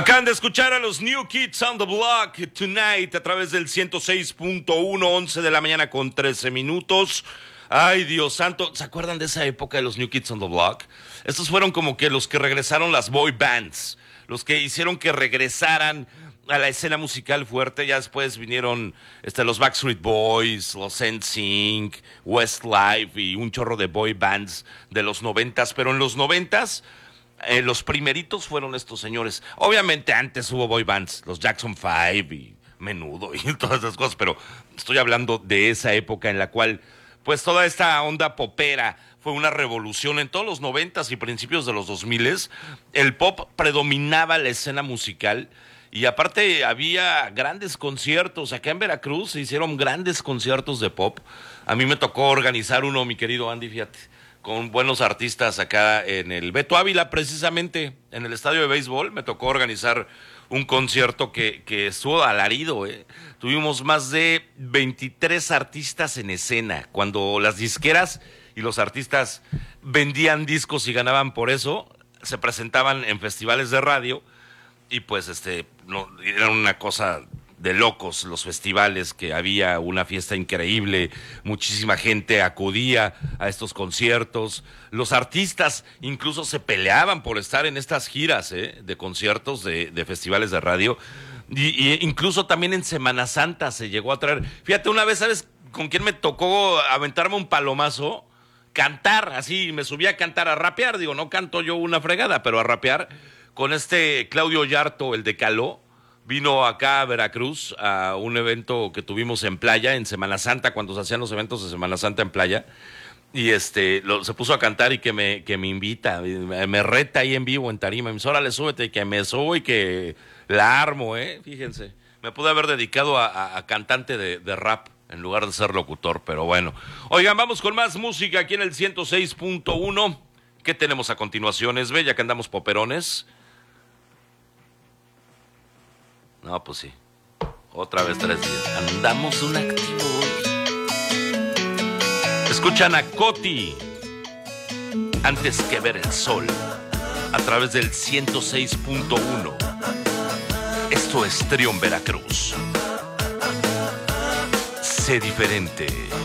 Acaban de escuchar a los New Kids on the Block Tonight a través del 106.1, 11 de la mañana con 13 minutos. Ay, Dios santo, ¿se acuerdan de esa época de los New Kids on the Block? Estos fueron como que los que regresaron las boy bands, los que hicieron que regresaran a la escena musical fuerte. Ya después vinieron los Backstreet Boys, los NSYNC, Westlife y un chorro de boy bands de los 90s, pero en los 90s los primeritos fueron estos señores. Obviamente antes hubo boy bands, los Jackson 5 y Menudo y todas esas cosas, pero estoy hablando de esa época en la cual pues toda esta onda popera fue una revolución. En todos los 90s y principios de los 2000s, el pop predominaba la escena musical y aparte había grandes conciertos. Acá en Veracruz se hicieron grandes conciertos de pop. A mí me tocó organizar uno, mi querido Andy, fíjate, con buenos artistas acá en el Beto Ávila, precisamente, en el estadio de béisbol. Me tocó organizar un concierto que estuvo alarido, ¿eh? Tuvimos más de 23 artistas en escena. Cuando las disqueras y los artistas vendían discos y ganaban por eso, se presentaban en festivales de radio y pues no, era una cosa de locos los festivales, que había una fiesta increíble, muchísima gente acudía a estos conciertos, los artistas incluso se peleaban por estar en estas giras de conciertos de festivales de radio, y incluso también en Semana Santa se llegó a traer. Fíjate, una vez, ¿sabes con quién me tocó aventarme un palomazo? Cantar, así, me subí a cantar, a rapear, digo, no canto yo una fregada, pero a rapear, con Claudio Yarto, el de Caló. Vino acá a Veracruz a un evento que tuvimos en playa, en Semana Santa, cuando se hacían los eventos de Semana Santa en playa, y se puso a cantar y que me invita, me reta ahí en vivo en tarima, me dice, órale, súbete, y que me subo y que la armo, fíjense, me pude haber dedicado a cantante de rap en lugar de ser locutor, pero bueno. Oigan, vamos con más música aquí en el 106.1, ¿qué tenemos a continuación, Esbe? Ya que andamos poperones. No, pues sí. Otra vez 3 días. Andamos un activo. Escuchan a Coti, Antes que ver el sol, a través del 106.1. Esto es Trión Veracruz. Sé diferente.